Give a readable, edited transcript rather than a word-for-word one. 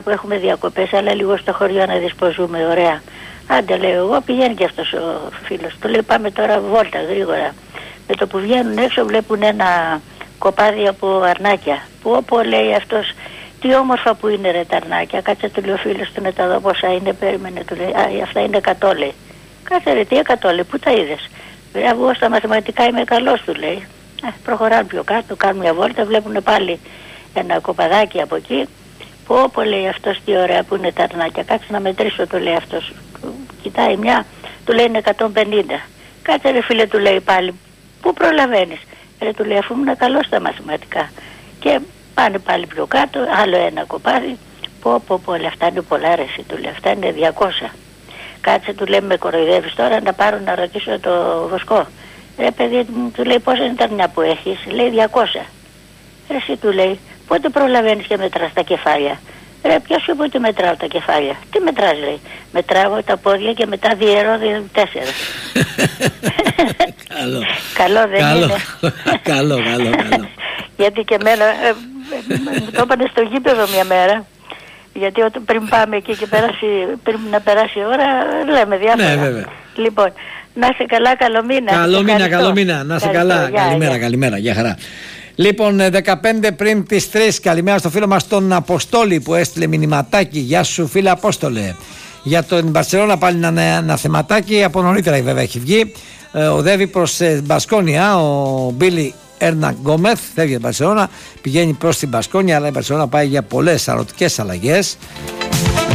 που έχουμε διακοπές, αλλά λίγο στο χωριό να δεις πως ζούμε, ωραία. Άντε, λέω εγώ, πηγαίνει και αυτός ο φίλος. Του λέει πάμε τώρα βόλτα γρήγορα. Με το που βγαίνουν έξω βλέπουν ένα κοπάδι από αρνάκια. Που όπου λέει αυτός, τι όμορφα που είναι ρε τα αρνάκια. Κάτσε, του λέει ο φίλος του, να τα δω πόσα είναι, περίμενε, του λέει, αυτά είναι 100 λέει. Κάτσε ρε, τι 100 λέει, πού τα είδες? Εγώ στα μαθηματικά είμαι καλός, του λέει. Προχωράνε πιο κάτω, κάνουν μια βόλτα, βλέπουν πάλι ένα κοπαδάκι από εκεί. Πω λέει αυτός, τι ωραία που είναι τα αρνάκια. Κάτσε να μετρήσω, του λέει αυτός. Κοιτάει μια, του λέει είναι 150. Κάτσε ρε φίλε, του λέει πάλι, πού προλαβαίνεις? Ρε, του λέει, αφού ήμουν καλός στα μαθηματικά. Και πάνε πάλι πιο κάτω, άλλο ένα κοπάδι. Πω αυτά είναι πολλά ρε, του λέει, αυτά είναι 200. Κάτσε, του λέει, με κοροϊδεύεις τώρα, να πάρω να ρωτήσω το Βοσκό. Ρε παιδί, του λέει, πόσα είναι τα αρνιά που έχεις? Λέει 200. Ρε, εσύ, του λέει, πότε προλαβαίνεις και μετράς τα κεφάλια? Ρε, ποιος σου είπε ότι μετράω τα κεφάλια? Τι μετράς, λέει? Μετράω τα πόδια και μετά διαιρώ 4. Καλό δεν είναι? Καλό. Γιατί και εμένα μου το είπανε στο γήπεδο μια μέρα. Γιατί πριν πάμε εκεί και πριν να περάσει η ώρα, λέμε διάφορα. Ναι, βέβαια. Λοιπόν, να είσαι καλά, καλό μήνα. Καλό μήνα, να είσαι καλά. Καλημέρα, γεια χαρά. Λοιπόν, 15 πριν τις 3, καλημέρα στο φίλο μας τον Αποστόλη που έστειλε μηνυματάκι. Γεια σου φίλε Απόστολε. Για τον Μπαρσελόνα πάλι ένα θεματάκι, από νωρίτερα βέβαια έχει βγει. Οδεύει προς Μπασκόνια ο Μπίλι Έρνα Γκόμεθ, φεύγει την Μπαρσελόνα, πηγαίνει προς την Μπασκόνια, αλλά η Μπαρσελόνα πάει για πολλές αρωτικές αλλαγές.